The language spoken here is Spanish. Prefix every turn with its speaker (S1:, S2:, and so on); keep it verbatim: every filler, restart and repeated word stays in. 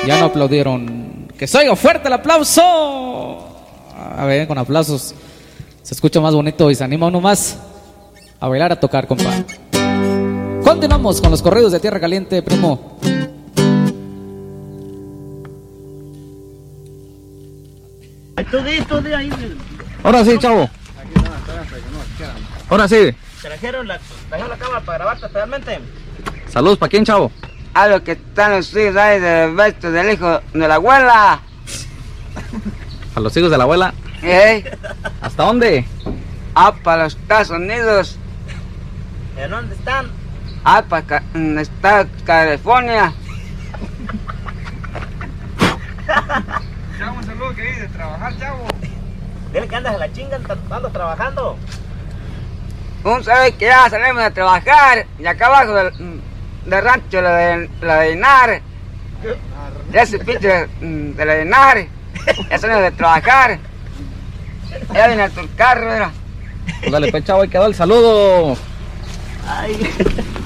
S1: Ya no aplaudieron. Que se oiga fuerte el aplauso. A ver, con aplausos se escucha más bonito y se anima uno más a bailar, a tocar, compa. Continuamos con los corridos de Tierra Caliente, primo.
S2: Ahora sí, chavo. Ahora sí.
S3: Trajeron la, trajeron la cámara para grabarte realmente.
S2: Saludos, ¿para quién, chavo?
S4: A los que están los hijos ahí del besto del hijo de la abuela.
S2: A los hijos de la abuela.
S4: ¿Eh?
S2: ¿Hasta dónde?
S4: Ah, para los Estados Unidos.
S3: ¿En dónde están?
S4: Ah, para está California.
S5: Chavo, un saludo que viene de trabajar, chavo.
S3: Dile que andas en la chinga, ando trabajando.
S4: Un sabe que ya salimos de trabajar y acá abajo del, del rancho la de la de Inar. Ese pinche de, de la de Inar. Ya salimos de trabajar. Ya viene el carro, mira.
S2: Pues dale, pues, chavo, ahí quedó el saludo.
S3: Ay.